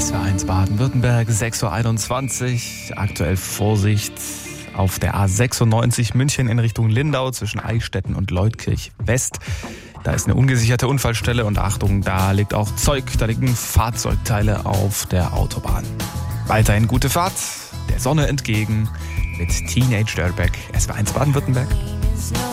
SWR1 Baden-Württemberg, 6.21 Uhr. Aktuell Vorsicht auf der A96 München in Richtung Lindau zwischen Eichstätten und Leutkirch West. Da ist eine ungesicherte Unfallstelle und Achtung, da liegt auch Zeug, da liegen Fahrzeugteile auf der Autobahn. Weiterhin gute Fahrt, der Sonne entgegen mit Teenage Dirtbag, SWR1 Baden-Württemberg.